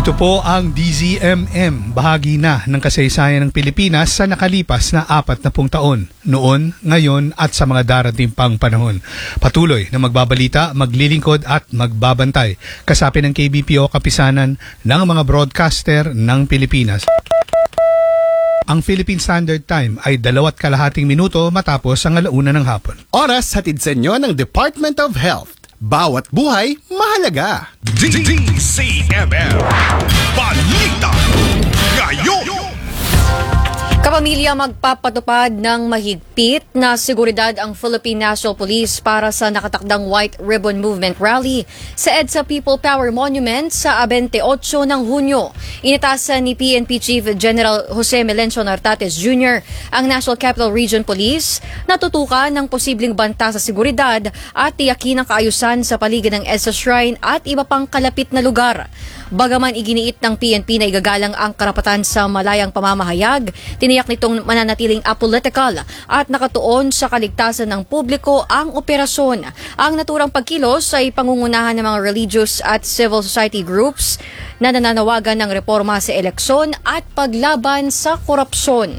Ito po ang DZMM, bahagi na ng kasaysayan ng Pilipinas sa nakalipas na 40 taon, noon, ngayon at sa mga darating pang panahon. Patuloy na magbabalita, maglilingkod at magbabantay, kasapi ng KBPO kapisanan ng mga broadcaster ng Pilipinas. Ang Philippine Standard Time ay 2.5 minuto matapos ang 1:00 ng hapon. Oras hatid sa inyo ng Department of Health. Bawat buhay, mahalaga. DZMM Balita Ngayon. Kapamilya, magpapatupad ng mahigpit na seguridad ang Philippine National Police para sa nakatakdang White Ribbon Movement Rally sa EDSA People Power Monument sa 28 ng Hunyo. Initasan ni PNP Chief General Jose Melencio Nartates Jr. ang National Capital Region Police na tutukan ng posibleng banta sa seguridad at tiyakin ang kaayusan sa paligid ng EDSA Shrine at iba pang kalapit na lugar. Bagaman iginiit ng PNP na igagalang ang karapatan sa malayang pamamahayag, tiniyak nitong mananatiling apolitical at nakatuon sa kaligtasan ng publiko ang operasyon. Ang naturang pagkilos ay pangungunahan ng mga religious at civil society groups na nananawagan ng reforma sa eleksyon at paglaban sa korupsyon.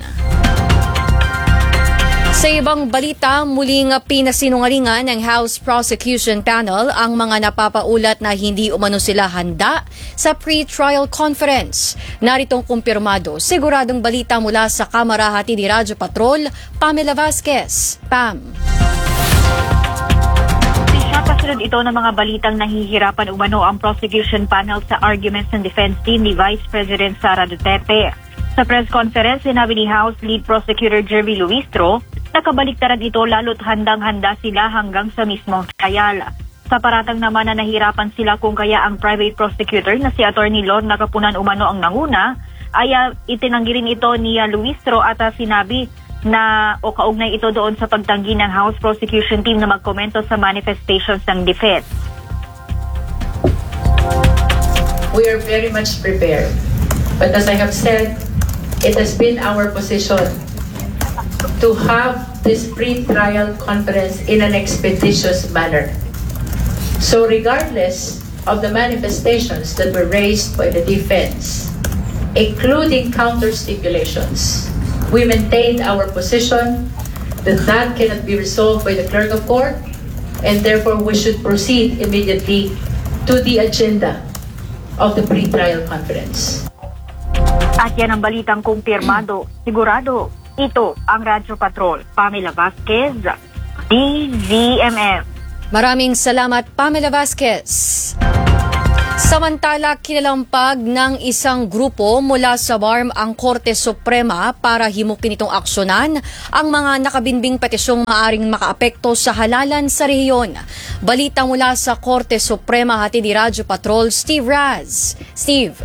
Sa ibang balita, muling pinasinungalingan ng House Prosecution Panel ang mga napapaulat na hindi umano sila handa sa pre-trial conference. Naritong kumpirmado, siguradong balita mula sa Kamara Hatid ni Radyo Patrol, Pamela Vasquez. Pam. Kasunod ito ng mga balitang nahihirapan umano ang prosecution panel sa arguments ng defense team ni Vice President Sara Duterte. Sa press conference, sinabi ni House Lead Prosecutor Jervy Luistro, nakabaliktaran ito lalo't handang-handa sila hanggang sa mismong trial. Sa paratang naman na nahirapan sila kung kaya ang private prosecutor na si Attorney Lorna Kapunan umano ang nanguna, ay itinanggi rin ito ni Luistro at sinabi na o kaugnay ito doon sa pagtanggi ng House Prosecution Team na magkomento sa manifestations ng defense. We are very much prepared. But as I have said, it has been our position to have this pre-trial conference in an expeditious manner. So regardless of the manifestations that were raised by the defense, including counter-stipulations, we maintained our position that that cannot be resolved by the clerk of court, and therefore we should proceed immediately to the agenda of the pre-trial conference. At yan ang balitang kumpirmado, sigurado. Ito ang Radyo Patrol. Pamela Vasquez, DZMM. Maraming salamat, Pamela Vasquez. Samantala, kinalampag ng isang grupo mula sa BARM ang Korte Suprema para himukin itong aksyonan ang mga nakabinbing petisyong maaring makaapekto sa halalan sa rehiyon. Balita mula sa Korte Suprema, hatid ni Radyo Patrol, Steve Raz. Steve.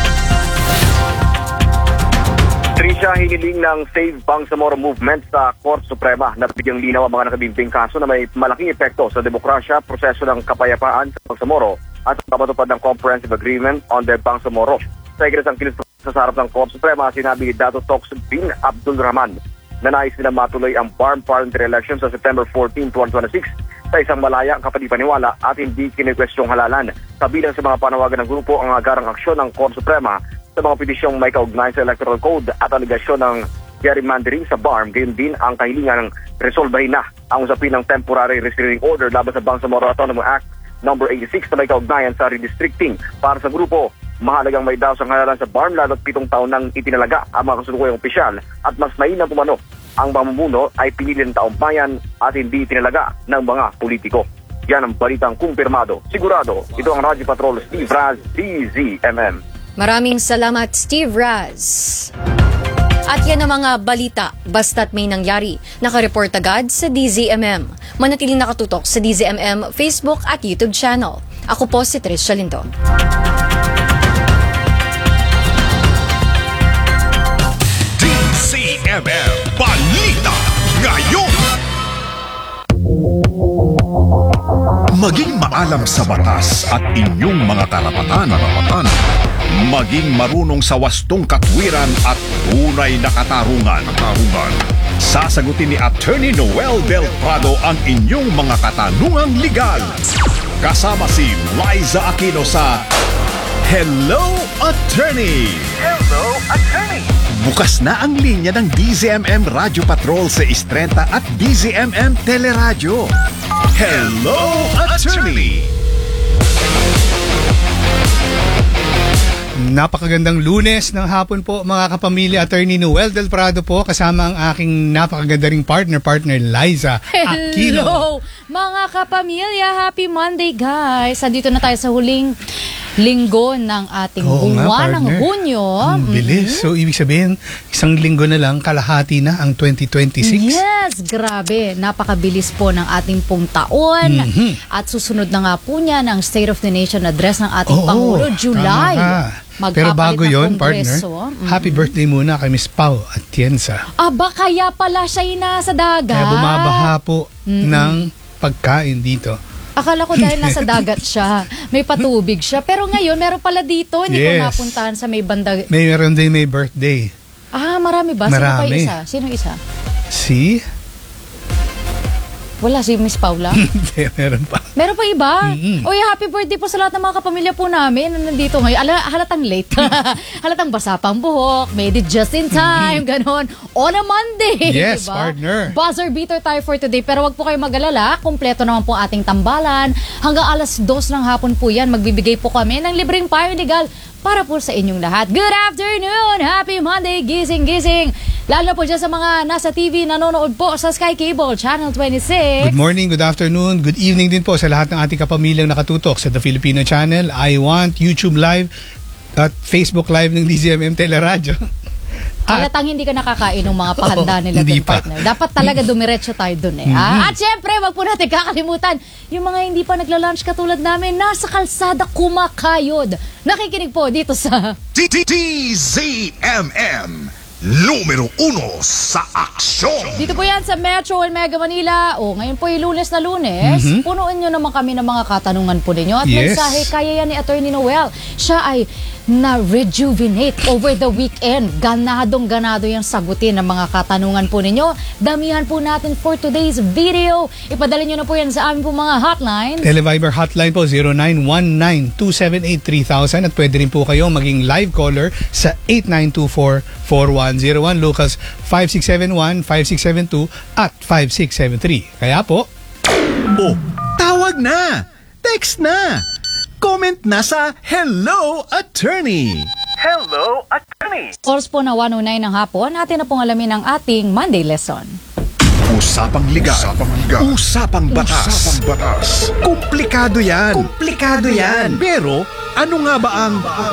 Trisha, hiniling ng Save Bangsamoro Movement sa Korte Suprema na bigyang linaw ang mga nakabimbing kaso na may malaking epekto sa demokrasya, proseso ng kapayapaan sa Bangsamoro at sa kapatupad ng Comprehensive Agreement on the Bangsamoro. Sa iglesyang kinis sa sarap ng Korte Suprema, sinabi ni Dato Tox bin Abdul Rahman na nais nila matuloy ang BARM parliamentary election sa September 14, 2026 sa isang malaya, kapani-paniwala at hindi kinikwestiyong halalan. Kabilang sa mga panawagan ng grupo ang agarang aksyon ng Korte Suprema sa mga petisyong may kaugnayan sa Electoral Code at aligasyon ng gerrymandering sa BARM. Gayon din ang kahilingan ng resolbahin na ang usapin ng Temporary Restraining Order laban sa Bangsamoro Autonomous Act No. 86 na may kaugnayan sa redistricting. Para sa grupo, mahalagang may daw sa halalan sa BARM lalo't 7 taon nang itinalaga ang mga kasulukuyang opisyal at mas mainam umano ang mamumuno ay pinili ng taong bayan at hindi itinalaga ng mga politiko. Yan ang balitang kumpirmado. Sigurado, ito ang Radyo Patrol, Steve Raz, DZMM. Maraming salamat, Steve Raz. At yan ang mga balita, basta't may nangyari. Nakareport agad sa DZMM. Manatiling nakatutok sa DZMM Facebook at YouTube channel. Ako po si Tricia Lindo. DZMM Balita Ngayon. Maging maalam sa batas at inyong mga karapatan. Maging marunong sa wastong katwiran at tunay na katarungan. Sasagutin ni Attorney Noel Del Prado ang inyong mga katanungang legal. Kasama si Liza Aquino sa Hello, Attorney! Hello, Attorney! Bukas na ang linya ng DZMM Radio Patrol sa Istrenta at DZMM Teleradyo. Hello, Attorney! Napakagandang Lunes ng hapon po mga kapamilya. Attorney Noel Del Prado po kasama ang aking napakaganda ring partner Liza Aquino. Hello mga kapamilya, happy Monday guys. Andito na tayo sa huling linggo ng ating buwan ng Hunyo. Bilis. So ibig sabihin, isang linggo na lang, kalahati na ang 2026. Yes, grabe. Napakabilis po ng ating pong taon. At susunod na nga po niya ng State of the Nation address ng ating Pangulo, July. Pero bago yon, partner, Kongreso. happy birthday muna kay Miss Pau Atienza. Aba, kaya pala siya nasa dagat. Kaya bumabaha po ng pagkain dito. Akala ko dahil nasa dagat siya, may patubig siya. Pero ngayon, meron pala dito. Hindi ko napuntahan sa may banda. Meron din may birthday. Ah, marami ba? Marami. Sino isa? Si? Wala, si Miss Paula. Hindi, meron pa. Meron pa iba? Oy, happy birthday po sa lahat ng mga kapamilya po namin na nandito ngayon. Halatang late. Halatang basa pang buhok. Made it just in time. Ganon. On a Monday. Yes, diba? partner. Buzzer beater tayo for today. Pero wag po kayo mag-alala. Kompleto naman po ating tambalan. Hanggang alas 2 ng hapon po yan. Magbibigay po kami ng libreng payo legal para po sa inyong lahat. Good afternoon! Happy Monday! Gising! Lalo po dyan sa mga nasa TV nanonood po sa Sky Cable, Channel 26. Good morning, good afternoon, good evening din po sa lahat ng ating kapamilyang nakatutok sa The Filipino Channel, I Want, YouTube Live, at Facebook Live ng DZMM Teleradyo. Halatang hindi ka nakakain ng mga pahanda nila Hindi dun, pa. partner. Dapat talaga dumiretso tayo dun eh. At syempre, wag po natin kakalimutan, yung mga hindi pa nagla-lunch katulad namin, nasa kalsada kumakayod. Nakikinig po dito sa DZMM Numero 1 sa aksyon. dito po yan sa Metro and Mega Manila. Ngayon po yung Lunes na Lunes. Punuan nyo naman kami ng mga katanungan po ninyo. At Yes. mensahe, kaya yan ni Attorney Noel. Siya ay na-rejuvenate over the weekend. Ganado yung sagutin ng mga katanungan po ninyo. Damihan po natin for today's video. Ipadala nyo na po yan sa aming po mga hotlines. Televiber hotline po 0919-278-3000 at pwede rin po kayong maging live caller sa 8924-4101, locals 5671, 5672 at 5673. Kaya po, Tawag na! Text na! Comment na sa Hello, Attorney! Hello, Attorney! Oras po na 1:09 ng hapon. Atin na pong alamin ang ating Monday lesson. Usapang legal. Usapang batas. Komplikado yan. Pero, ano nga ba ang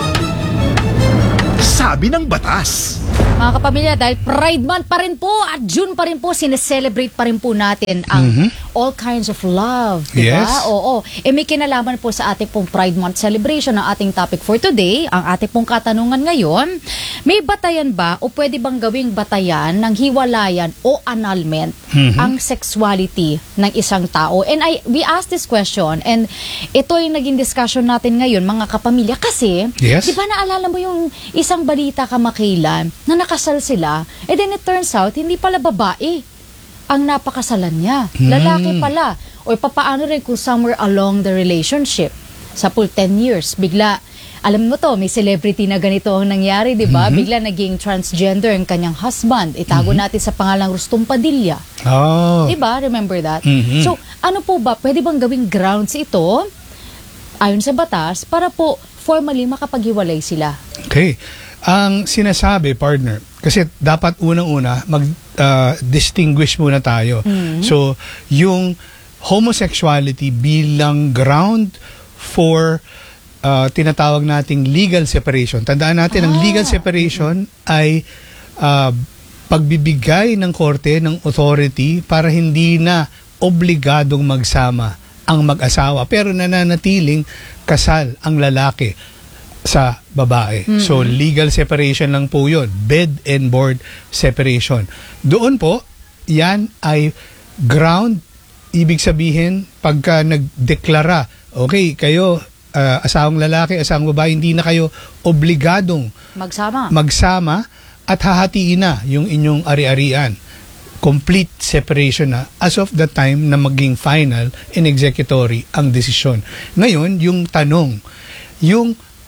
sabi ng batas? Mga kapamilya, dahil Pride Month pa rin po at June pa rin po, sineselebrate pa rin po natin ang all kinds of love. Diba? Yes. Oo. May kinalaman po sa ating pong Pride Month celebration ang ating topic for today. Ang ating pong katanungan ngayon, may batayan ba o pwede bang gawing batayan ng hiwalayan o annulment ang sexuality ng isang tao? And we asked this question and ito yung naging discussion natin ngayon, mga kapamilya. Kasi, Yes. di ba naalala mo yung isang balita kamakailan na nakasal sila, and then it turns out, hindi pala babae ang napakasalan niya. Lalaki pala. O papaano rin kung somewhere along the relationship, sa 10 years, bigla, alam mo to, may celebrity na ganito ang nangyari, di ba? Bigla naging transgender ang kanyang husband. Itago natin sa pangalang Rustom Padilla. oh, Di ba? Remember that? So, ano po ba? Pwede bang gawing grounds ito, ayon sa batas, para po formally makapaghiwalay sila? okay. Ang sinasabi, partner, kasi dapat unang-una mag-distinguish muna tayo. So, yung homosexuality bilang ground for tinatawag nating legal separation. Tandaan natin, ang legal separation ay pagbibigay ng korte, ng authority, para hindi na obligadong magsama ang mag-asawa, pero nananatiling kasal ang lalaki sa babae. So, legal separation lang po yun. Bed and board separation. Doon po, yan ay ground. Ibig sabihin, pagka nagdeklara, okay, kayo, asawang lalaki, asawang babae, hindi na kayo obligadong magsama at hahatiin na yung inyong ari-arian. Complete separation na as of the time na maging final and executory ang desisyon. Ngayon, yung tanong, yung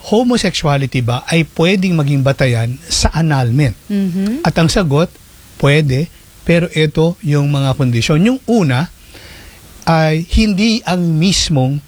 homosexuality ba ay pwedeng maging batayan sa annulment? At ang sagot, pwede, pero ito yung mga kondisyon. Yung una ay hindi ang mismong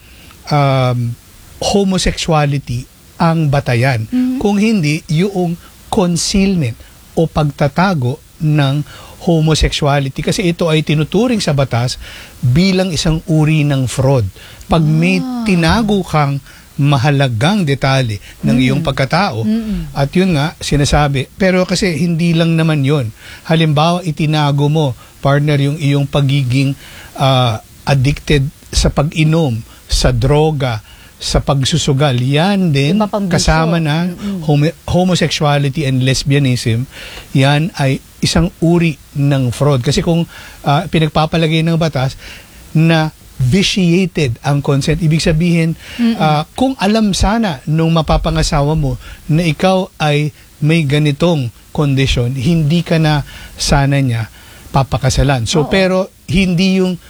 homosexuality ang batayan, kung hindi yung concealment o pagtatago ng homosexuality, kasi ito ay tinuturing sa batas bilang isang uri ng fraud. Pag may tinago kang mahalagang detalye ng iyong pagkatao, at yun nga sinasabi, pero kasi hindi lang naman yun. Halimbawa, itinago mo, partner, yung iyong pagiging addicted sa pag-inom, sa droga, sa pagsusugal, yan din kasama na homosexuality and lesbianism, yan ay isang uri ng fraud. Kasi kung pinagpapalagay ng batas na vitiated ang consent, ibig sabihin, kung alam sana nung mapapangasawa mo na ikaw ay may ganitong kondisyon, hindi ka na sana niya papakasalan. So, pero hindi yung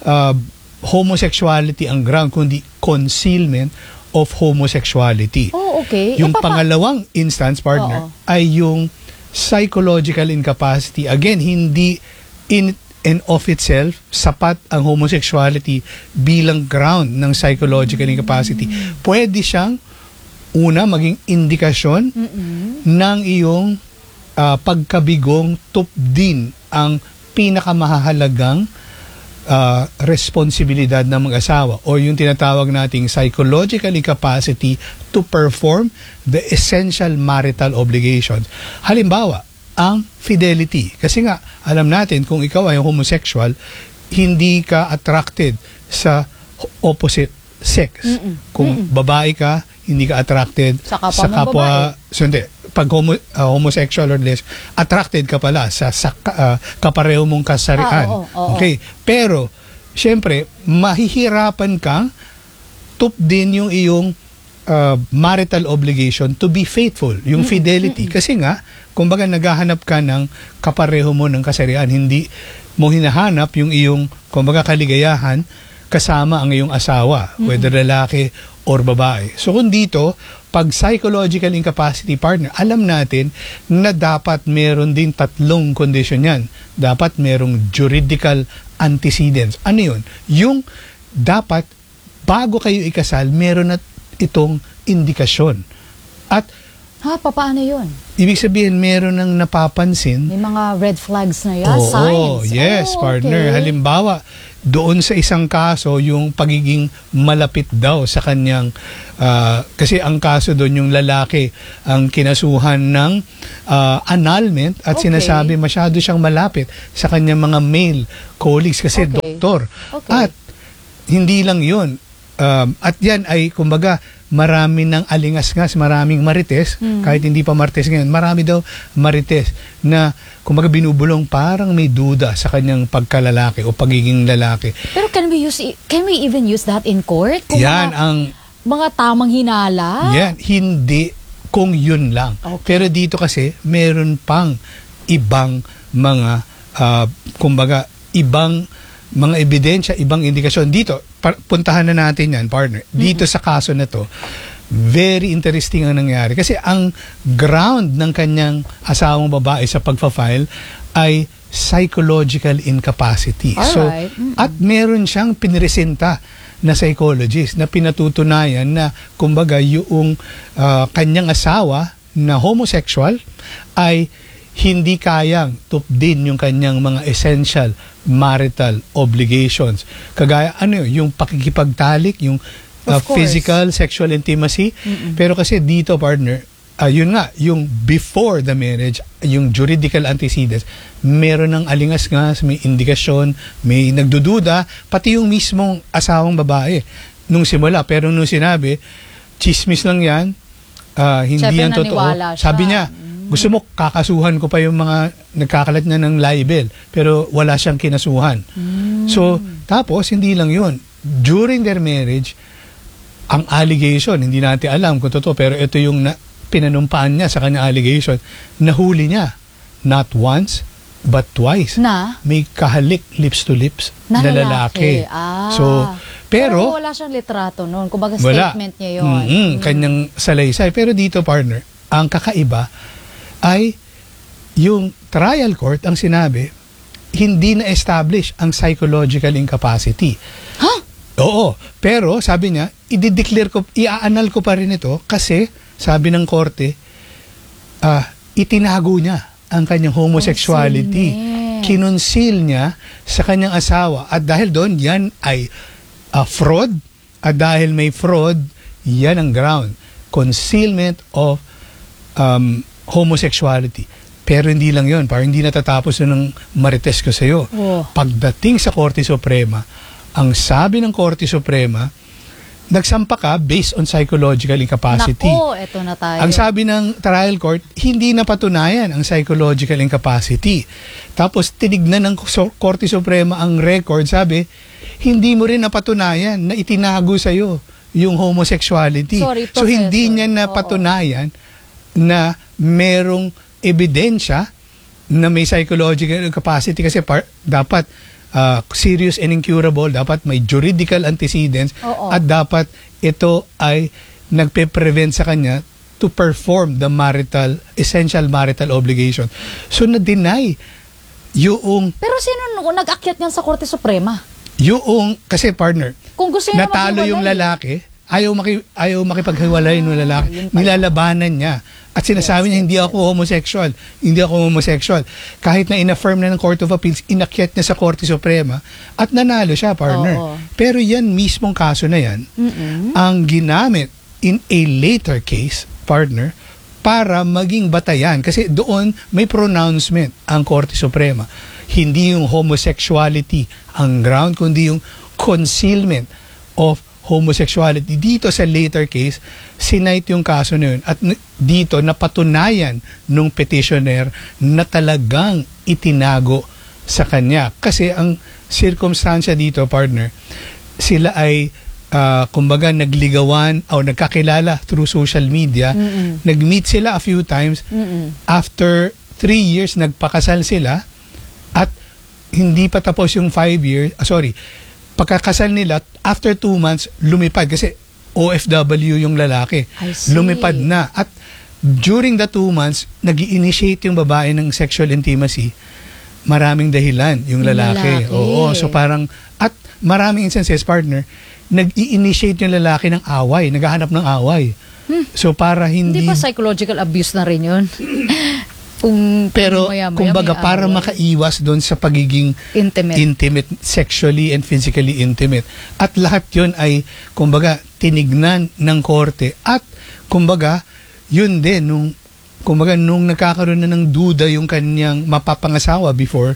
homosexuality ang ground, kundi concealment of homosexuality. Oh, okay. Yung pangalawang instance, partner, ay yung psychological incapacity. Again, hindi in and of itself sapat ang homosexuality bilang ground ng psychological incapacity. Pwede siyang una maging indikasyon ng iyong pagkabigong tupdin ang pinakamahalagang responsibilidad ng mag-asawa, o yung tinatawag nating psychological incapacity to perform the essential marital obligations. Halimbawa, ang fidelity. Kasi nga, alam natin, kung ikaw ay homosexual, hindi ka attracted sa opposite sex. Kung babae ka, hindi ka attracted sa kapwa so, hindi. Pag homosexual or less, attracted ka pala sa kapareho mong kasarian. Okay. Pero, syempre, mahihirapan kang tupdin yung iyong marital obligation to be faithful, yung fidelity. Kasi nga, kumbaga naghahanap ka ng kapareho mo ng kasarian, hindi mo hinahanap yung iyong, kumbaga, kaligayahan kasama ang iyong asawa, whether lalaki or babae. So kung dito, pag psychological incapacity, partner, alam natin na dapat meron din tatlong kondisyon yan. Dapat merong juridical antecedents. Ano yun? Yung dapat, bago kayo ikasal, meron na itong indikasyon. At paano yun? ibig sabihin, meron nang napapansin. May mga red flags na yan, signs. Yes, partner. Okay. Halimbawa, doon sa isang kaso, yung pagiging malapit daw sa kanyang, kasi ang kaso doon, yung lalaki ang kinasuhan ng annulment at sinasabi masyado siyang malapit sa kanyang mga male colleagues kasi doktor. At hindi lang yun. At yan ay, kumbaga, marami ng alingas-ngas, maraming marites, kahit hindi pa marites ngayon, marami daw marites na, kumbaga, binubulong parang may duda sa kanyang pagkalalaki o pagiging lalaki. Pero can we even use that in court? Kung yan ang mga tamang hinala? Yan, hindi kung yun lang. Pero dito kasi, meron pang ibang mga, kumbaga, ibang mga ebidensya, ibang indikasyon. Dito, puntahan na natin yan, partner. Dito sa kaso na to, very interesting ang nangyari. Kasi ang ground ng kanyang asawang babae sa pagpa-file ay psychological incapacity. Alright. So, at meron siyang pinresenta na psychologist na pinatutunayan na, kumbaga, yung kanyang asawa na homosexual ay hindi kayang tupdin yung kanyang mga essential marital obligations. Kagaya, yung pakikipagtalik, yung physical, sexual intimacy. Pero kasi dito, partner, yun nga, yung before the marriage, yung juridical antecedents, meron ng alingas-ngas, may indikasyon, may nagdududa, pati yung mismong asawang babae nung simula. Pero nung sinabi, chismis lang yan, hindi yan totoo. Sabi niya, gusto mo, kakasuhan ko pa yung mga nagkakalat na ng libel, pero wala siyang kinasuhan. So, tapos, hindi lang yun. During their marriage, ang allegation, hindi natin alam kung totoo, pero ito yung pinanumpaan niya sa kanyang allegation, nahuli niya, not once, but twice. Na? May kahalik lips to lips na lalaki. So, Pero wala siyang litrato noon. Kumbaga wala. statement niya yun. Kanyang salaysay. Pero dito, partner, ang kakaiba ay yung trial court ang sinabi, hindi na-establish ang psychological incapacity. Huh? Oo. Pero sabi niya, i-aanal ko pa rin ito kasi sabi ng korte, itinago niya ang kanyang homosexuality. Kinonceal niya sa kanyang asawa. At dahil doon, yan ay fraud. At dahil may fraud, yan ang ground. Concealment of homosexuality. Pero hindi lang yun. Parang hindi natatapos ng marites ko sa'yo. Pagdating sa Korte Suprema, ang sabi ng Korte Suprema, nagsampa ka based on psychological incapacity. Nako, eto na tayo. Ang sabi ng trial court, hindi napatunayan ang psychological incapacity. Tapos tinignan ng Korte Suprema ang record, sabi, hindi mo rin napatunayan na itinago sa'yo yung homosexuality. Sorry, so hindi Professor. niya napatunayan na merong ebidensya na may psychological incapacity kasi dapat serious and incurable, dapat may juridical antecedents at dapat ito ay nagpe-prevent sa kanya to perform the essential marital obligation. So na-deny yung... Pero sino nag-akyat niyan sa Korte Suprema? Kasi partner, Kung gusto niya natalo yung lalaki, ayaw makipaghiwalay ng lalaki, nilalabanan niya. At sinasabi niya, hindi ako homosexual. Kahit na in-affirm na ng Court of Appeals, inakyat niya sa Korte Suprema at nanalo siya, partner. Pero yan mismong kaso na yan, ang ginamit in a later case, partner, para maging batayan. Kasi doon may pronouncement ang Korte Suprema. Hindi yung homosexuality ang ground, kundi yung concealment of homosexuality. Dito sa later case, sinight yung kaso na yun. At dito, napatunayan nung petitioner na talagang itinago sa kanya. Kasi ang circumstansya dito, partner, sila ay, kumbaga, nagligawan o nagkakilala through social media. Nag-meet sila a few times. After 3 years, nagpakasal sila. At hindi pa tapos yung 5 years, pagkakasal nila, after 2 months, lumipad kasi OFW yung lalaki. Lumipad na. At during the 2 months, nag-i-initiate yung babae ng sexual intimacy. Maraming dahilan yung lalaki. Oo. So parang, at maraming instances, partner, nag-i-initiate yung lalaki ng away, naghahanap ng away. So para hindi... Hindi pa psychological abuse na rin yun? Pero kumbaga para makaiwas doon sa pagiging intimate, sexually and physically intimate. At lahat yun ay kumbaga tinignan ng korte at kumbaga yun din nung nagkakaroon na ng duda yung kanyang mapapangasawa before,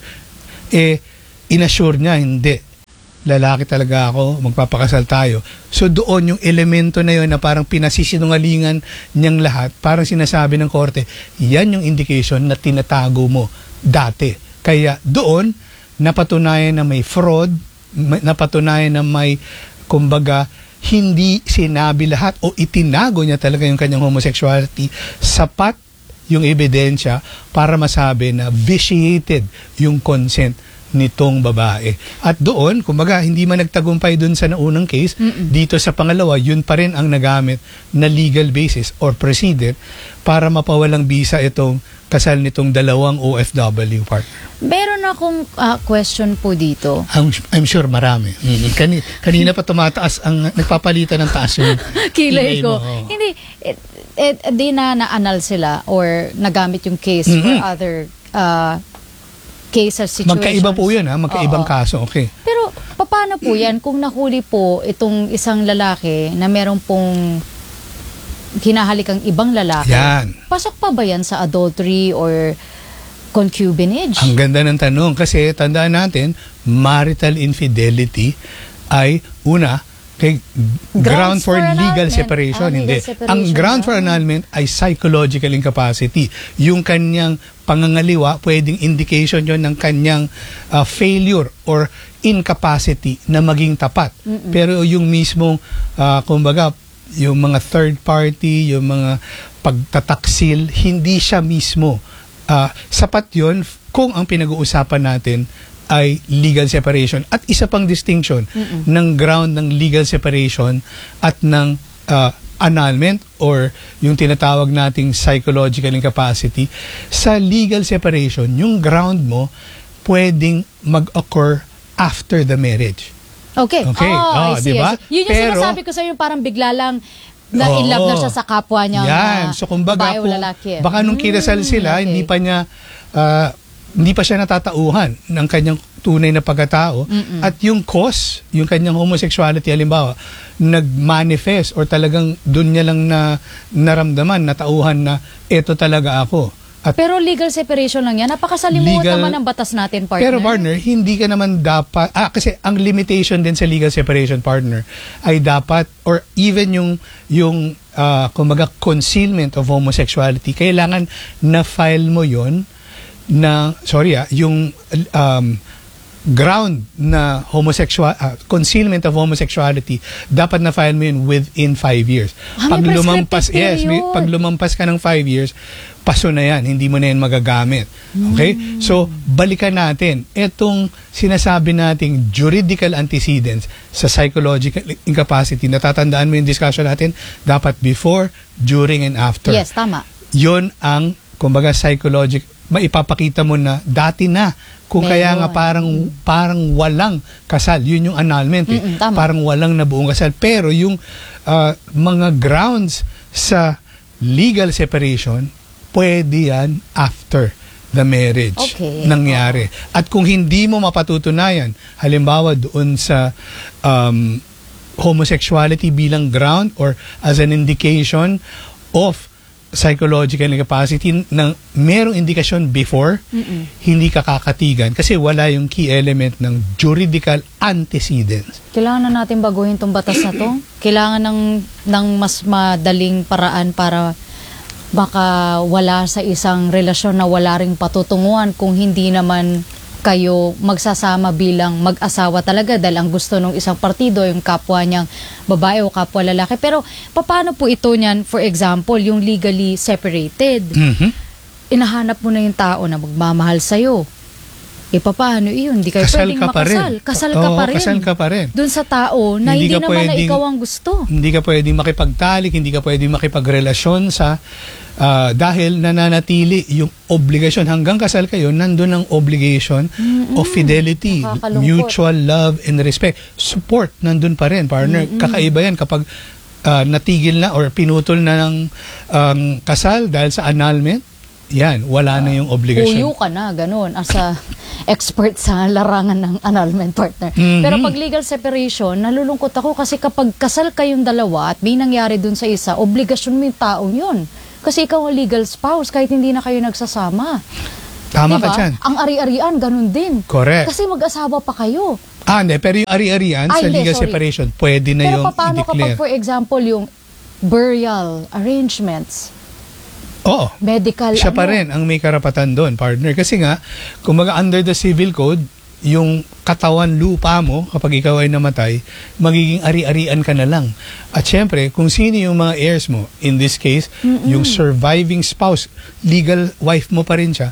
inassure niya, hindi, lalaki talaga ako, magpapakasal tayo. So doon yung elemento na yun na parang pinasisinungalingan niyang lahat, parang sinasabi ng korte, yan yung indication na tinatago mo dati. Kaya doon, napatunayan na may fraud, napatunayan na may, kumbaga, hindi sinabi lahat o itinago niya talaga yung kanyang homosexuality, sapat yung ebidensya para masabi na vitiated yung consent nitong babae. At doon, kumbaga, hindi man nagtagumpay doon sa naunang case, dito sa pangalawa, yun pa rin ang nagamit na legal basis or precedent para mapawalang bisa itong kasal nitong dalawang OFW partner. Meron akong question po dito. I'm sure marami. Kanina pa tumataas ang nagpapalitan ng taas yung kilay ko. Hindi, di na-anal sila or nagamit yung case for other cases, situations. Magkaiba po yun, magkaibang kaso. Okay. Pero paano po yan kung nahuli po itong isang lalaki na meron pong hinahalikang ibang lalaki? Yan. Pasok pa ba yan sa adultery or concubinage? Ang ganda ng tanong kasi tandaan natin, marital infidelity ay una, ground for legal separation. Hindi. Ang ground for annulment ay psychological incapacity. Yung kanyang pangangaliwa, pwedeng indication yon ng kanyang failure or incapacity na maging tapat. Pero yung mismong, kumbaga, yung mga third party, yung mga pagtataksil, hindi siya mismo. Sapat yon kung ang pinag-uusapan natin ay legal separation. At isa pang distinction ng ground ng legal separation at ng annulment or yung tinatawag nating psychological incapacity. Sa legal separation, yung ground mo pwedeng mag-occur after the marriage. Okay. Okay. I see, diba? I see. Yun yung sinasabi ko sa yung parang bigla lang na in love na siya sa kapwa niya. Yan. So kumbaga babae o lalaki. baka nung kinasal sila, okay. hindi pa siya natatauhan ng kanyang tunay na pagkatao at yung cause, yung kanyang homosexuality halimbawa, nag-manifest or talagang doon niya lang na naramdaman, natauhan na eto talaga ako. At pero legal separation lang yan. Napakasalimuot naman ang batas natin, partner. pero partner, hindi ka naman dapat, kasi ang limitation din sa legal separation, partner, ay dapat, or even yung kumbaga concealment of homosexuality, kailangan na-file mo yon na, yung ground na concealment of homosexuality, dapat na-file mo yun within 5 years. Pag lumampas, pag lumampas ka ng 5 years, paso na yan, hindi mo na yan magagamit. Okay? So, balikan natin, etong sinasabi nating juridical antecedents sa psychological incapacity, natatandaan mo yung discussion natin, dapat before, during, and after. Yes, tama. Yun ang, kumbaga, psychological, maipapakita mo na dati na kung kaya nga parang walang kasal, yun yung annulment parang walang nabuong kasal, pero yung mga grounds sa legal separation pwede yan after the marriage nangyari. At kung hindi mo mapatutunayan halimbawa doon sa homosexuality bilang ground or as an indication of psychological incapacity ng merong indikasyon before, hindi ka kakatigan kasi wala yung key element ng juridical antecedents. Kailangan na natin baguhin tong batas na to. Kailangan ng mas madaling paraan para baka wala sa isang relasyon na wala ring patutunguhan kung hindi naman kayo magsasama bilang mag-asawa talaga dahil ang gusto ng isang partido yung kapwa niyang babae o kapwa lalaki. Pero paano po ito niyan, for example, yung legally separated? Inahanap mo na yung tao na magmamahal sa'yo. Paano yun? Hindi kayo pwedeng makasal. Kasal ka pa rin. Doon sa tao na hindi naman na ikaw ang gusto. Hindi ka pwedeng makipagtalik, hindi ka pwedeng makipagrelasyon sa dahil nananatili yung obligasyon. Hanggang kasal kayo, nandun ang obligation of fidelity, mutual love and respect. Support, nandun pa rin, partner. Kakaiba yan kapag natigil na or pinutol na ng kasal dahil sa annulment. Yan, wala na yung obligasyon. Uyo ka na, ganun, as a expert sa larangan ng annulment, partner. Pero pag legal separation, nalulungkot ako kasi kapag kasal kayong dalawa at may nangyari dun sa isa, obligasyon mo yung taong yun. Kasi ikaw ang legal spouse kahit hindi na kayo nagsasama. Tama ka dyan. Ang ari-arian, ganun din. Correct. Kasi mag-asawa pa kayo. Hindi. Pero yung ari-arian sa legal separation, pwede na yung i-declare. Pero paano kapag, for example, yung burial arrangements? Oo. Medical, siya pa rin ang may karapatan doon, partner. Kasi nga, kumbaga under the civil code, yung katawan lupa mo, kapag ikaw ay namatay, magiging ari-arian ka na lang. At syempre, kung sino yung mga heirs mo, in this case, yung surviving spouse, legal wife mo pa rin siya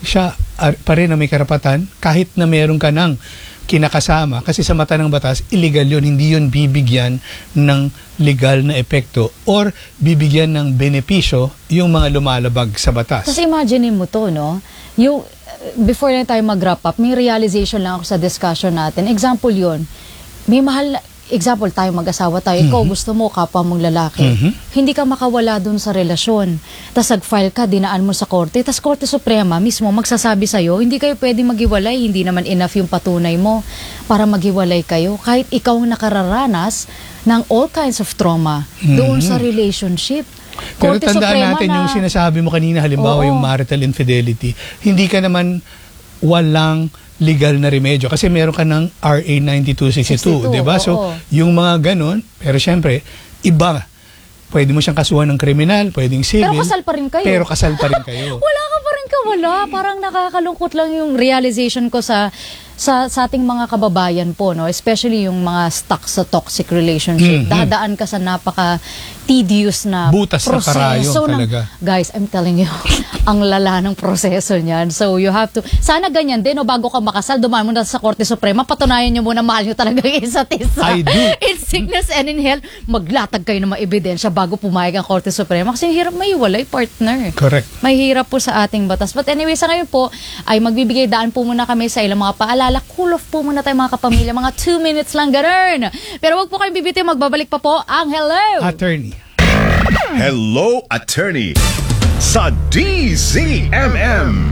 pa rin ang may karapatan, kahit na meron ka ng kinakasama. Kasi sa mata ng batas, illegal yun. Hindi yun bibigyan ng legal na epekto or bibigyan ng benepisyo yung mga lumalabag sa batas. Kasi imagine mo to, no? Yung, before na tayo mag-wrap up, may realization lang ako sa discussion natin. Example yun, may mahal, example tayo mag-asawa tayo, ikaw gusto mo kapwa mong lalaki. Hindi ka makawala dun sa relasyon. Tapos nag-file ka, dinaan mo sa korte, tapos Korte Suprema mismo magsasabi sa'yo, hindi kayo pwede maghiwalay, hindi naman enough yung patunay mo para maghiwalay kayo. Kahit ikaw ang nakararanas ng all kinds of trauma doon sa relationship. Pero tandaan natin yung sinasabi mo kanina, halimbawa yung marital infidelity, hindi ka naman walang legal na remedyo kasi meron ka ng RA 9262, di ba? So, yung mga ganun, pero syempre, iba. Pwede mo siyang kasuhan ng kriminal, pwedeng civil. Pero kasal pa rin kayo. Wala ka pa rin kawala. Parang nakakalungkot lang yung realization ko sa ating mga kababayan po, no? Especially yung mga stuck sa toxic relationship. Dadaan ka sa tedious na Butas na karayom proseso talaga. Guys, I'm telling you, ang lala ng proseso niyan. So you have to, sana ganyan din, o bago ka makasal, dumaan mo na sa Korte Suprema, patunayan nyo muna mahal nyo talaga yung isa't isa. I do. In sickness and in health, maglatag kayo ng mga ebidensya bago pumayag ang Korte Suprema. Kasi hirap maiwalay, partner. Correct. Mahirap po sa ating batas. But anyway, sa ngayon po, ay magbibigay daan po muna kami sa ilang mga paalala. Cool off po muna tayo mga kapamilya. Mga 2 minutes lang, ganun. Pero wag po kayong bibitiw, magbabalik pa po ang Hello! Attorney. Hello, Attorney sa DZMM.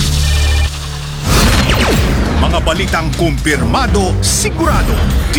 Mga balitang kumpirmado, sigurado.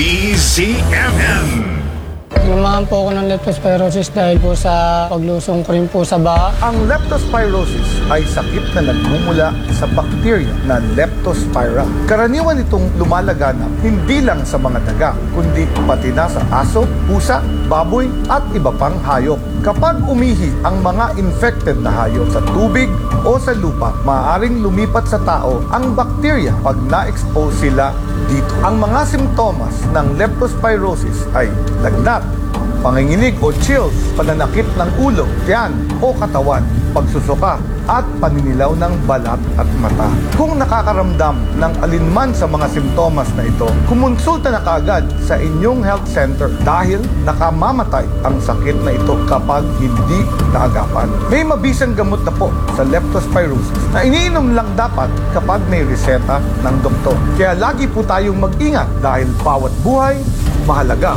DZMM. Lumahan po ako ng leptospirosis dahil po sa paglusong ko rin po sa baha. Ang leptospirosis ay sakit na nagmumula sa bakterya na Leptospira. Karaniwan itong lumalaganap hindi lang sa mga daga, kundi pati na sa aso, pusa, baboy at iba pang hayop. Kapag umihi ang mga infected na hayop sa tubig o sa lupa, maaaring lumipat sa tao ang bakterya pag na-expose sila dito. Ang mga simptomas ng leptospirosis ay lagnat, panginginig o chills, pananakit ng ulo, tiyan o katawan, pagsusuka at paninilaw ng balat at mata. Kung nakakaramdam ng alinman sa mga simptomas na ito, kumonsulta na kaagad sa inyong health center dahil nakamamatay ang sakit na ito kapag hindi naagapan. May mabisang gamot na po sa leptospirosis na iniinom lang dapat kapag may reseta ng doktor. Kaya lagi po tayong mag-ingat dahil bawat buhay mahalaga.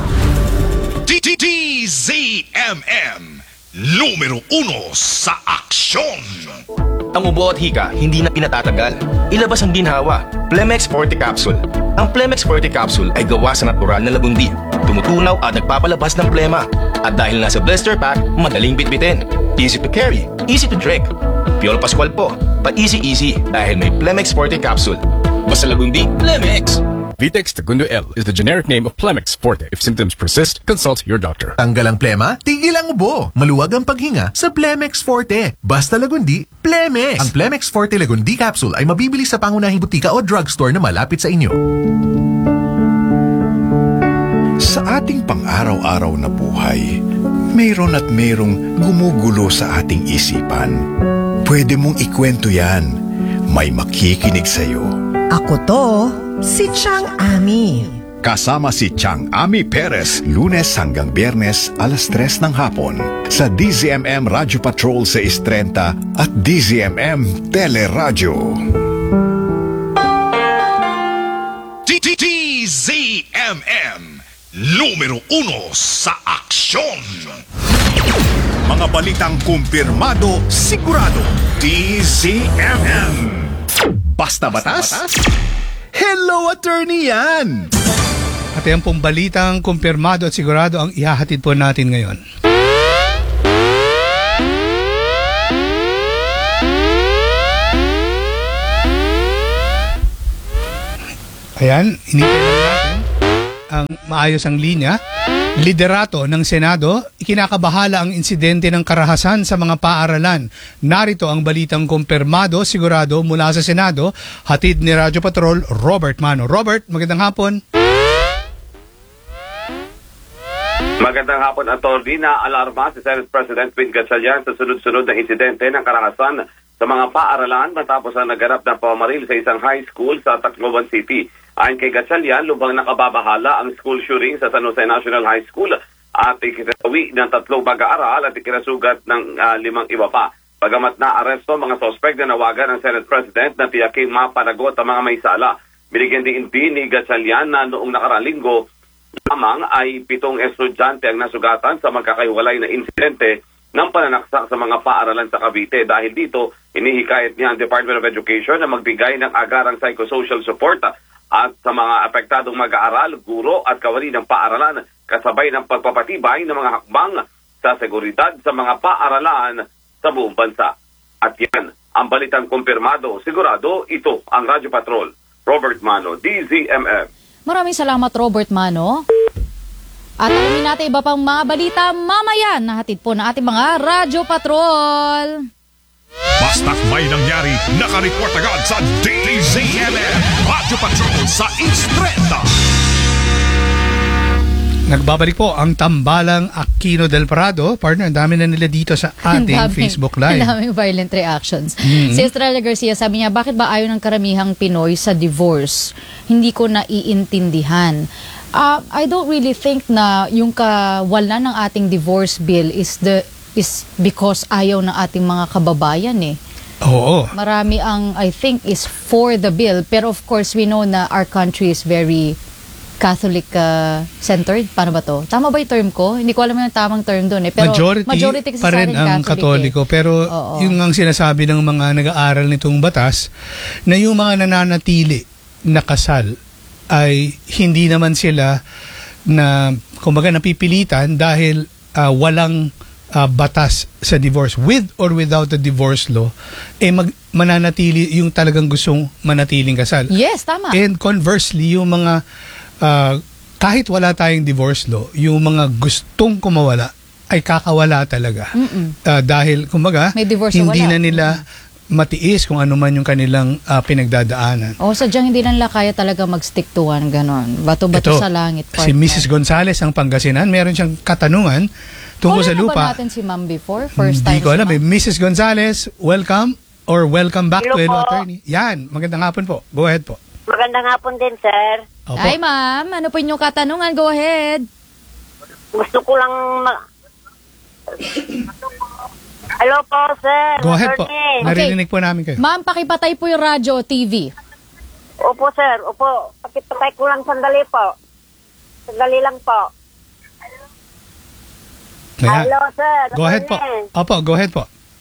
DZMM, numero 1 sa aksyon. Ang ubo at hika hindi na pinatatagal. Ilabas ang ginhawa. Plemex Forte Capsule. Ang Plemex Forte Capsule ay gawa sa natural na lagundi. Tumutunaw at nagpapalabas ng plema. At dahil nasa blister pack, madaling bitbitin. Easy to carry, easy to drink. Piolo Pascual po, pa-easy dahil may Plemex Forte Capsule. Basta lagundi, Plemex! Vitex Segundo L is the generic name of Plemex Forte. If symptoms persist, consult your doctor. Tanggal ang plema, tigil ang ubo. Maluwag ang paghinga sa Plemex Forte. Basta lagundi, Plemex. Ang Plemex Forte Lagundi Capsule ay mabibili sa pangunahing butika o drugstore na malapit sa inyo. Sa ating pang-araw-araw na buhay, mayroon at mayroong gumugulo sa ating isipan. Pwede mong ikwento yan. May makikinig sa'yo. Ako to, si Chang Ami. Kasama si Chang Ami Perez, Lunes hanggang Biyernes, alas 3 ng hapon. Sa DZMM Radio Patrol sa 6:30 at DZMM Teleradyo. DZMM, numero 1 sa aksyon. Mga balitang kumpirmado, sigurado. DZMM. Basta batas? Hello, Attorney yan! At yan pong balitang kumpirmado at sigurado ang ihahatid po natin ngayon. Ayan, hinintay lang natin ang maayos ang linya. Liderato ng Senado, ikinakabahala ang insidente ng karahasan sa mga paaralan. Narito ang balitang kumpirmado, sigurado mula sa Senado, hatid ni Radyo Patrol, Robert Mano. Robert, magandang hapon. Magandang hapon, Atty. Na-alarma si Senate President Win Gatchalian sa sunod-sunod na insidente ng karahasan sa mga paaralan matapos ang naganap na pamaril sa isang high school sa Tacloban City. Ayon kay Gatchalian, lubang nakababahala ang school shooting sa San Jose National High School at ikinasawi ng 3 mag-aaral at ikinasugat ng 5 iba pa. Bagamat na-aresto mga sospek na nawagan ng Senate President na tiyaking mapanagot ang mga may sala. Binigyan din ni Gatchalian na noong nakaraang linggo lamang ay 7 estudyante ang nasugatan sa magkakahiwalay na insidente ng pananaksak sa mga paaralan sa Cavite. Dahil dito, inihikayat niya ang Department of Education na magbigay ng agarang psychosocial support at sa mga apektadong mag-aaral, guro at kawani ng paaralan kasabay ng pagpapatibay ng mga hakbang sa seguridad sa mga paaralan sa buong bansa. At yan, ang balitang kumpirmado, sigurado, ito ang Radyo Patrol. Robert Mano, DZMM. Maraming salamat, Robert Mano. At alamin natin iba pang mga balita mamaya na hatid po ng ating mga Radyo Patrol. Basta't may nangyari, nakareport agad sa DZMM Radio Patrol sa 6:30. Nagbabalik po ang Tambalang Aquino del Prado. Partner, ang dami na nila dito sa ating Facebook Live. Ang daming violent reactions. Si Estrella Garcia, sabi niya, bakit ba ayaw ng karamihang Pinoy sa divorce? Hindi ko naiintindihan. I don't really think na yung kawalan ng ating divorce bill is because ayaw ng ating mga kababayan eh. Oo. Marami ang, I think, is for the bill. Pero of course, we know na our country is very Catholic-centered. Paano ba to? Tama ba yung term ko? Hindi ko alam yung tamang term doon eh. Pero majority kasi pa rin ang Katoliko. Pero yung ang sinasabi ng mga nag-aaral nitong batas, na yung mga nananatili na kasal ay hindi naman sila na, kumbaga, napipilitan dahil walang batas sa divorce. With or without the divorce law, mananatili yung talagang gustong manatiling kasal. Yes, tama. And conversely, yung mga kahit wala tayong divorce law, yung mga gustong kumawala ay kakawala talaga. Dahil, kumbaga, hindi na nila matiis kung ano man yung kanilang pinagdadaanan. Sadyang hindi lang kaya talaga mag-stick to one, ganon. Bato-bato sa langit. Si Mrs. Gonzales ang Pangasinan, meron siyang katanungan tungkol sa lupa. Wala na ba natin si Ma'am before? First time. Hindi ko alam. Mrs. Gonzales, welcome or welcome back Hello to Hello po. Attorney. Yan, magandang hapon po. Go ahead po. Magandang hapon din, sir. Opo. Ay, ma'am. Ano po inyong katanungan? Go ahead. Gusto ko lang Hello po, sir. Go ahead po. Attorney. Narinig po namin kayo. Ma'am, pakipatay po yung radyo, TV. Opo, sir. Opo. Pakipatay ko lang sandali po. Sandali lang po. Ayan. Hello, sir. Go ahead po. Opo, go ahead po.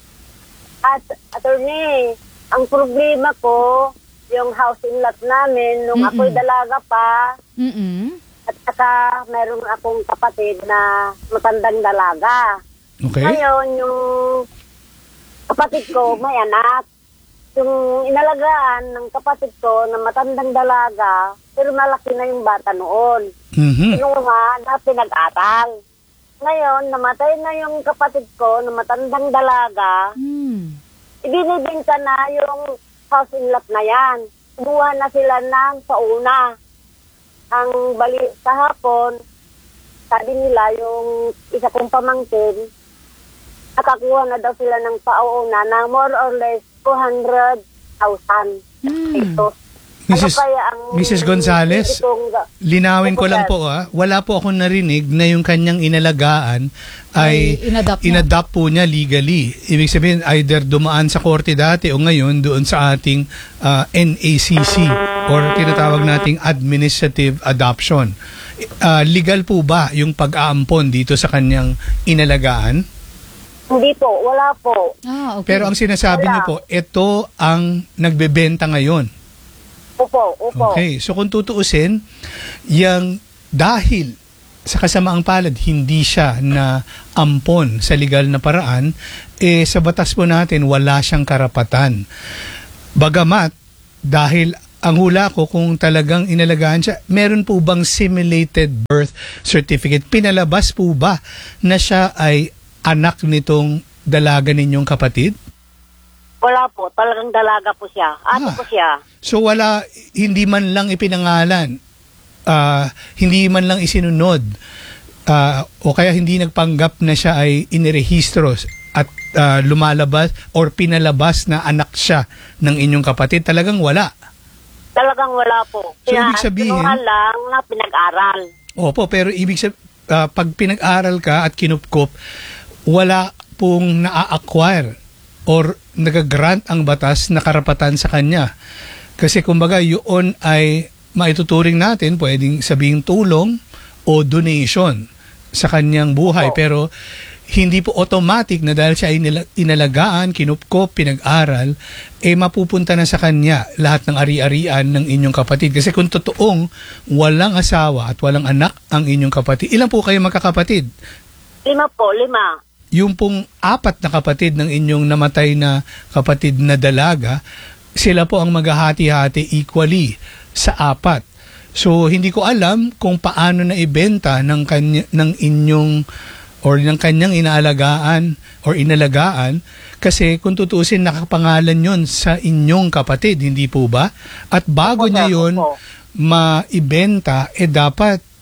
Attorney, ang problema ko, yung housing lot namin, nung ako'y dalaga pa, at saka meron akong kapatid na matandang dalaga. Okay. Ngayon, yung kapatid ko may anak. Yung inalagaan ng kapatid ko na matandang dalaga, pero malaki na yung bata noon. Kinuha na pinag-aral. Ngayon, namatay na yung kapatid ko na matandang dalaga. Ibinibenta na yung housing lot na yan. Buha na sila ng pauna. Ang bali sa hapon, sabi nila yung isa kong pamangkin, nakakuha na daw sila ng pauna na more or less 200,000 pesos. Mrs. Gonzales, linawin ko lang po wala po akong narinig na yung kanyang inalagaan ay inadapt po niya legally. Ibig sabihin, either dumaan sa korte dati o ngayon doon sa ating NACC or tinatawag nating administrative adoption. Legal po ba yung pag-aampon dito sa kanyang inalagaan? Hindi po, wala po. Okay. Pero ang sinasabi niyo po, ito ang nagbebenta ngayon. Opo. Okay, so kung tutuusin, yung dahil sa kasamaang palad, hindi siya na ampon sa legal na paraan, sa batas po natin, wala siyang karapatan. Bagamat, dahil ang hula ko kung talagang inalagaan siya, meron po bang simulated birth certificate? Pinalabas po ba na siya ay anak nitong dalaga ninyong kapatid? Wala po, talagang dalaga po siya. Ate po siya. So wala, hindi man lang ipinangalan, hindi man lang isinunod, o kaya hindi nagpanggap na siya ay inirehistro at lumalabas or pinalabas na anak siya ng inyong kapatid. Talagang wala. Talagang wala po. So ibig sabihin, lang na pinag-aral. Opo, pero ibig sabihin, pag pinag-aral ka at kinupkop, wala pong na-acquire or nag-grant ang batas na karapatan sa kanya. Kasi kumbaga yun ay maituturing natin, pwedeng sabing tulong o donation sa kanyang buhay. Pero hindi po automatic na dahil siya ay inalagaan, kinupkop, pinag-aral, mapupunta na sa kanya lahat ng ari-arian ng inyong kapatid. Kasi kung totoong walang asawa at walang anak ang inyong kapatid, ilan po kayo magkakapatid? 5 po. Yung pong 4 na kapatid ng inyong namatay na kapatid na dalaga, sila po ang maghahati-hati equally sa 4. So hindi ko alam kung paano na ibenta ng inyong or ng kanyang inaalagaan or inalagaan, kasi kung tutuusin, nakapangalan yon sa inyong kapatid, hindi po ba? At bago niya yon maibenta, dapat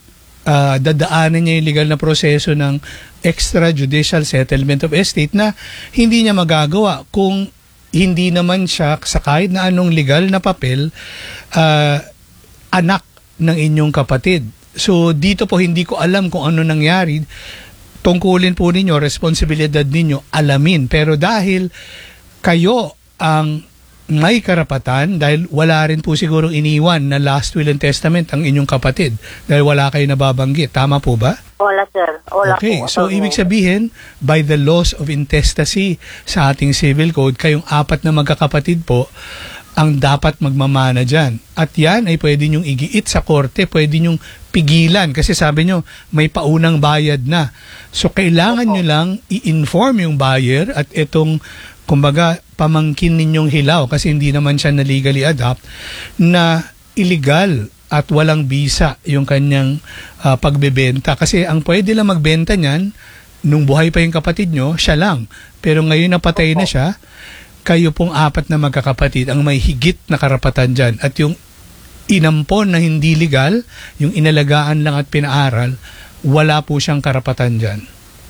dadaanan niya yung legal na proseso ng extrajudicial settlement of estate na hindi niya magagawa kung hindi naman siya sa kahit na anong legal na papel anak ng inyong kapatid. So dito po hindi ko alam kung ano nangyari. Tungkulin po ninyo, responsibilidad ninyo, alamin. Pero dahil kayo ang may karapatan, dahil wala rin po sigurong iniwan na last will and testament ang inyong kapatid, dahil wala kayo nababanggit. Tama po ba? Wala, sir. Wala okay, po. so ibig sabihin, by the laws of intestacy sa ating civil code, kayong 4 na magkakapatid po ang dapat magmamana dyan. At yan ay pwede nyong igiit sa korte, pwede nyong pigilan. Kasi sabi nyo, may paunang bayad na. So kailangan nyo lang i-inform yung buyer at itong, kumbaga, pamangkin ninyong hilaw, kasi hindi naman siya na legally adopt, na illegal at walang visa yung kanyang pagbebenta. Kasi ang pwede lang magbenta niyan, nung buhay pa yung kapatid nyo, siya lang. Pero ngayon napatay na siya, kayo pong 4 na magkakapatid ang may higit na karapatan dyan. At yung inampon na hindi legal, yung inalagaan lang at pinaaral, wala po siyang karapatan dyan.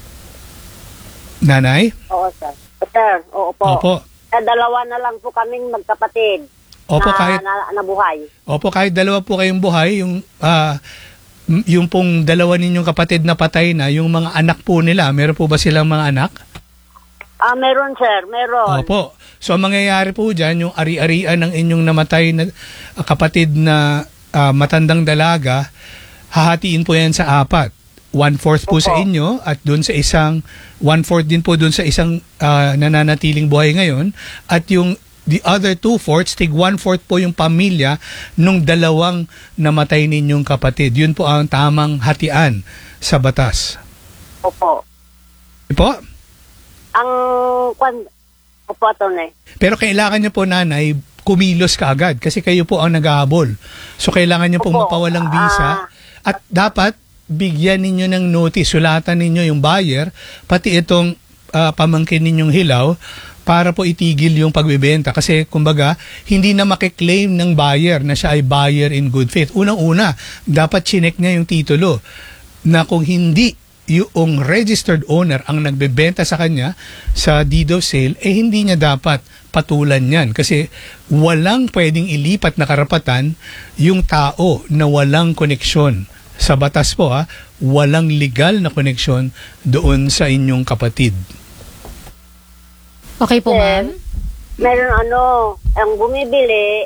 Nanay? Oo, sir. Sir, oo po. Opo. Dalawa na lang po kaming magkapatid. Opo, kahit nabuhay. Opo, kahit dalawa po kayong buhay, yung pong dalawa ninyong kapatid na patay na, yung mga anak po nila, meron po ba silang mga anak? Meron, sir. Meron. Opo. So, ang mangyayari po dyan, yung ari-arian ng inyong namatay na kapatid na matandang dalaga, hahatiin po yan sa 4. 1/4 po sa inyo at doon sa isang 1/4 din po doon sa isang nananatiling buhay ngayon, at yung the other 2/4, tig 1/4 po yung pamilya nung dalawang namatay ninyong kapatid. Yun po ang tamang hatian sa batas. Opo. Po? Opo, Atty. Pero kailangan niyo po, nanay, kumilos ka agad kasi kayo po ang naghahabol. So kailangan niyo po mapawalang visa at dapat bigyan ninyo ng notice, sulatan ninyo yung buyer, pati itong pamangkin ninyong hilaw, para po itigil yung pagbebenta. Kasi kumbaga, hindi na makiklaim ng buyer na siya ay buyer in good faith. Unang-una, dapat chinek niya yung titulo na kung hindi yung registered owner ang nagbebenta sa kanya sa deed of sale, hindi niya dapat patulan yan. Kasi walang pwedeng ilipat na karapatan yung tao na walang koneksyon. Sa batas po, walang legal na koneksyon doon sa inyong kapatid. Okay po, ma'am? Meron ang bumibili.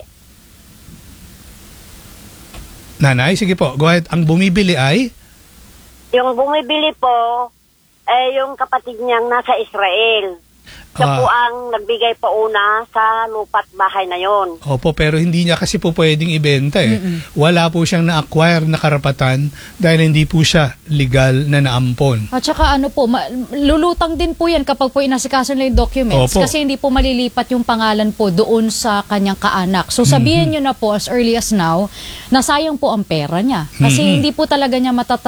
Nanay, sige po, go ahead. Ang bumibili ay? Yung bumibili po, yung kapatid niyang nasa Israel. Siya po ang nagbigay pauna sa lupa't bahay na yon. Opo, pero hindi niya kasi po pwedeng ibenta Wala po siyang na-acquire na karapatan dahil hindi po siya legal na naampon. At saka lulutang din po yan kapag po inasikaso na yung documents. Opo. Kasi hindi po malilipat yung pangalan po doon sa kanyang kaanak. So sabihin nyo na po as early as now, na sayang po ang pera niya. Kasi hindi po talaga niya